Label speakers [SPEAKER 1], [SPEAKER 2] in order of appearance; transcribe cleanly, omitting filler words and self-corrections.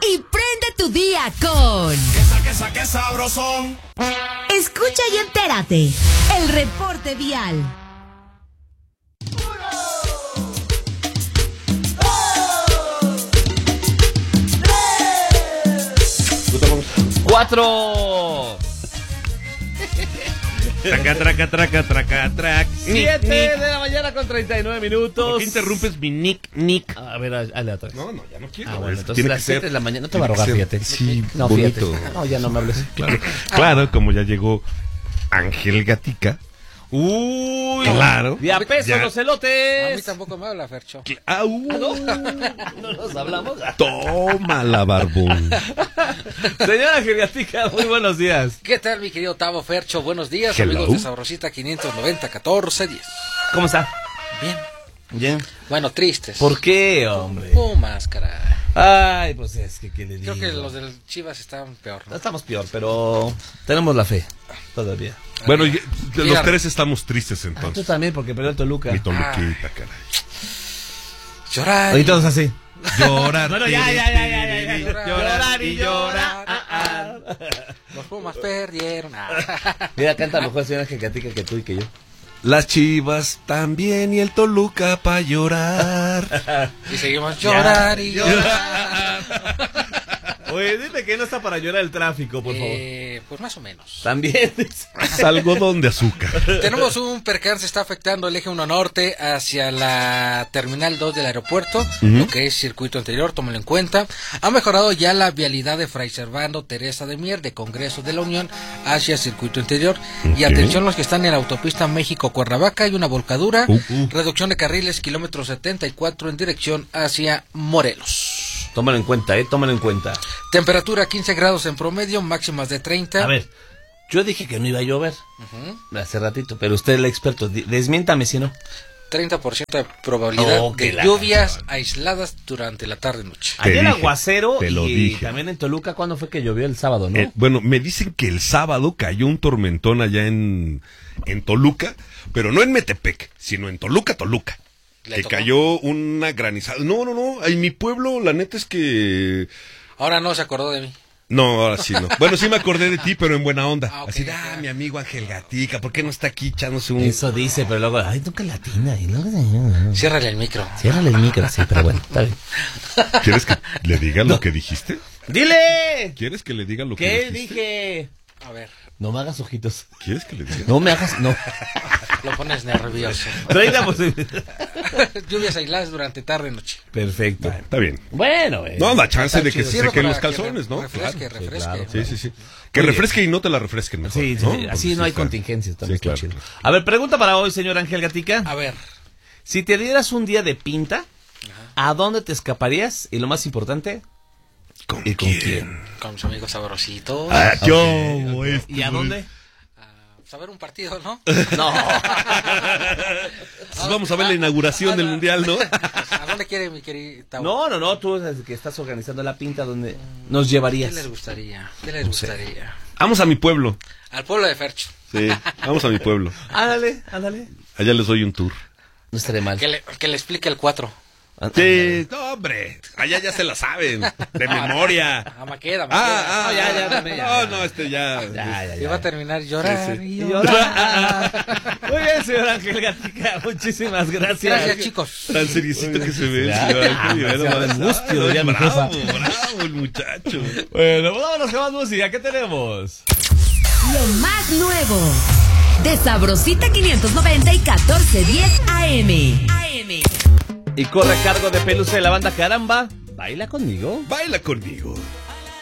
[SPEAKER 1] y prende tu día con...
[SPEAKER 2] ¡Qué sabrosón!
[SPEAKER 1] Escucha y entérate. El reporte vial.
[SPEAKER 3] 4.
[SPEAKER 4] Traca.
[SPEAKER 3] 7 de la mañana con 39 minutos.
[SPEAKER 4] ¿Por qué interrumpes mi nick?
[SPEAKER 3] A ver, hazle otra vez.
[SPEAKER 4] No, ya no quiero.
[SPEAKER 3] Bueno, entonces
[SPEAKER 4] tiene
[SPEAKER 3] las
[SPEAKER 4] que ser
[SPEAKER 3] 7 de la mañana. No te va a rogar, fíjate.
[SPEAKER 4] Sí,
[SPEAKER 3] no,
[SPEAKER 4] bonito.
[SPEAKER 3] Fíjate. No, ya no me hables.
[SPEAKER 4] Claro, como ya llegó Ángel Gatica.
[SPEAKER 3] Uy,
[SPEAKER 4] claro.
[SPEAKER 3] De a peso
[SPEAKER 4] Ya.
[SPEAKER 3] los elotes.
[SPEAKER 5] A mí tampoco me habla, Fercho.
[SPEAKER 3] No nos hablamos.
[SPEAKER 4] Tómala, barbón.
[SPEAKER 3] Señora Geriática, muy buenos días.
[SPEAKER 5] ¿Qué tal, mi querido Tavo Fercho? Buenos días,
[SPEAKER 4] Hello.
[SPEAKER 5] amigos de Sabrosita 590-1410.
[SPEAKER 3] ¿Cómo está?
[SPEAKER 5] Bien.
[SPEAKER 3] Bien.
[SPEAKER 5] Bueno, tristes.
[SPEAKER 3] ¿Por qué, hombre?
[SPEAKER 5] Pumas, caray.
[SPEAKER 3] Ay, pues es que ¿qué le digo?
[SPEAKER 5] Creo que los del Chivas están peor, ¿no?
[SPEAKER 3] Estamos peor, pero tenemos la fe. Todavía.
[SPEAKER 4] Bueno,
[SPEAKER 5] Mira.
[SPEAKER 4] los tres estamos tristes
[SPEAKER 3] Tú
[SPEAKER 4] entonces.
[SPEAKER 3] también, porque perdió el Toluca.
[SPEAKER 4] Mi Toluquita, caray.
[SPEAKER 5] Llorar.
[SPEAKER 3] Y todos así.
[SPEAKER 4] Llorar.
[SPEAKER 3] Bueno, ya.
[SPEAKER 5] Llorar
[SPEAKER 3] y llorar.
[SPEAKER 5] Los Pumas perdieron.
[SPEAKER 3] Mira, canta mejor señora Geriática que tú y que yo.
[SPEAKER 4] Las Chivas también y el Toluca pa' llorar.
[SPEAKER 5] Y seguimos llorar y llorar.
[SPEAKER 3] Oye, dile que no está para llorar el tráfico, por favor.
[SPEAKER 5] Pues más o menos.
[SPEAKER 3] También.
[SPEAKER 4] Algodón de azúcar.
[SPEAKER 5] Tenemos un percance, está afectando el eje 1 norte hacia la terminal 2 del aeropuerto, lo que es circuito interior, tómalo en cuenta. Ha mejorado ya la vialidad de Fray Servando Teresa de Mier, de Congreso de la Unión, hacia circuito interior. Y atención los que están en la autopista México-Cuernavaca, hay una volcadura, reducción de carriles, kilómetro 74 en dirección hacia Morelos.
[SPEAKER 3] Tómalo en cuenta, tómalo en cuenta.
[SPEAKER 5] Temperatura 15 grados en promedio, máximas de 30.
[SPEAKER 3] A ver, yo dije que no iba a llover hace ratito, pero usted es el experto, desmiéntame si no.
[SPEAKER 5] 30% de probabilidad
[SPEAKER 3] que
[SPEAKER 5] de
[SPEAKER 3] la
[SPEAKER 5] lluvias aisladas durante la tarde-noche.
[SPEAKER 3] Ayer
[SPEAKER 4] dije,
[SPEAKER 3] aguacero
[SPEAKER 4] te lo
[SPEAKER 3] y
[SPEAKER 4] dije.
[SPEAKER 3] también en Toluca, ¿cuándo fue que llovió el sábado, no?
[SPEAKER 4] Bueno, me dicen que el sábado cayó un tormentón allá en Toluca, pero no en Metepec, sino en Toluca.
[SPEAKER 5] ¿Le
[SPEAKER 4] Que
[SPEAKER 5] tocó?
[SPEAKER 4] cayó una granizada. No, en mi pueblo la neta es que...
[SPEAKER 5] Ahora no se acordó de mí.
[SPEAKER 4] No, ahora sí no. Bueno, sí me acordé de ti, pero en buena onda.
[SPEAKER 5] Ah, ok.
[SPEAKER 4] Así de, mi amigo Ángel Gatica, ¿por qué no está aquí echándose un...
[SPEAKER 3] Eso dice, pero luego, ay, nunca latina. Y luego,
[SPEAKER 5] Ciérrale el micro.
[SPEAKER 3] ciérrale el micro, sí, pero bueno, está bien.
[SPEAKER 4] ¿Quieres que le diga lo que dijiste?
[SPEAKER 3] ¡Dile!
[SPEAKER 4] ¿Quieres que le diga lo que
[SPEAKER 3] ¿Qué
[SPEAKER 4] dijiste?
[SPEAKER 3] dije?
[SPEAKER 5] A ver,
[SPEAKER 3] No me hagas ojitos.
[SPEAKER 4] ¿Quieres que le diga?
[SPEAKER 3] No me hagas, no.
[SPEAKER 5] lo pones nervioso.
[SPEAKER 3] 30%.
[SPEAKER 5] Lluvias aisladas durante tarde-noche.
[SPEAKER 3] Perfecto.
[SPEAKER 4] Está bien.
[SPEAKER 3] Bueno,
[SPEAKER 4] No, da chance de que
[SPEAKER 3] chido.
[SPEAKER 4] se
[SPEAKER 5] Sirve
[SPEAKER 4] sequen
[SPEAKER 5] para
[SPEAKER 4] los calzones, ¿no?
[SPEAKER 5] Refresque,
[SPEAKER 4] Claro.
[SPEAKER 5] refresque.
[SPEAKER 3] claro.
[SPEAKER 4] Sí. Que
[SPEAKER 3] Oye.
[SPEAKER 4] refresque y no te la refresquen mejor.
[SPEAKER 3] Sí,
[SPEAKER 4] ¿no?
[SPEAKER 3] así
[SPEAKER 4] Porque
[SPEAKER 3] no hay
[SPEAKER 4] está-
[SPEAKER 3] contingencias. También
[SPEAKER 4] Sí,
[SPEAKER 3] está
[SPEAKER 4] claro,
[SPEAKER 3] chido.
[SPEAKER 4] claro.
[SPEAKER 3] A ver, pregunta para hoy, señor Ángel Gatica.
[SPEAKER 5] A ver,
[SPEAKER 3] Si te dieras un día de pinta, ¿a dónde te escaparías? Y lo más importante,
[SPEAKER 4] ¿Con
[SPEAKER 3] ¿y con quién?
[SPEAKER 5] con mis amigos sabrositos.
[SPEAKER 3] ¿Y a dónde?
[SPEAKER 5] A ver un partido, ¿no?
[SPEAKER 3] No.
[SPEAKER 4] Pues vamos a ver la inauguración del Mundial, ¿no?
[SPEAKER 5] ¿A dónde quiere mi querido Tavo?
[SPEAKER 3] No, tú eres el que estás organizando la pinta, ¿dónde nos
[SPEAKER 5] ¿Qué
[SPEAKER 3] llevarías?
[SPEAKER 5] les gustaría? ¿Qué les gustaría?
[SPEAKER 4] Vamos a mi pueblo.
[SPEAKER 5] Al pueblo de Fercho.
[SPEAKER 4] Sí, vamos a mi pueblo.
[SPEAKER 3] Ándale.
[SPEAKER 4] Allá les doy un tour.
[SPEAKER 3] No estaré mal.
[SPEAKER 5] Que le explique el 4.
[SPEAKER 4] Sí, no, hombre. Allá ya se la saben. De memoria.
[SPEAKER 5] Ah, Maqueda.
[SPEAKER 3] ya, también, ya.
[SPEAKER 4] No, ya.
[SPEAKER 5] Y va a terminar llorar
[SPEAKER 4] Sí.
[SPEAKER 5] y
[SPEAKER 3] Y
[SPEAKER 5] llorar.
[SPEAKER 3] ahora- Muy bien, señor Ángel Gatica, muchísimas gracias.
[SPEAKER 5] Gracias, chicos.
[SPEAKER 4] Tan seriecito que se ve.
[SPEAKER 3] Ya,
[SPEAKER 4] señor Ángel Rivera.
[SPEAKER 3] demasiado mustio, diría mi
[SPEAKER 4] Bravo,
[SPEAKER 3] jefa.
[SPEAKER 4] bravo el muchacho.
[SPEAKER 3] Bueno, vámonos con más música. ¿Qué tenemos?
[SPEAKER 1] Lo más nuevo de Sabrosita 590 y 1410 AM.
[SPEAKER 3] Y corre a cargo de Pelusa de la banda Caramba. Baila conmigo.
[SPEAKER 4] Baila conmigo.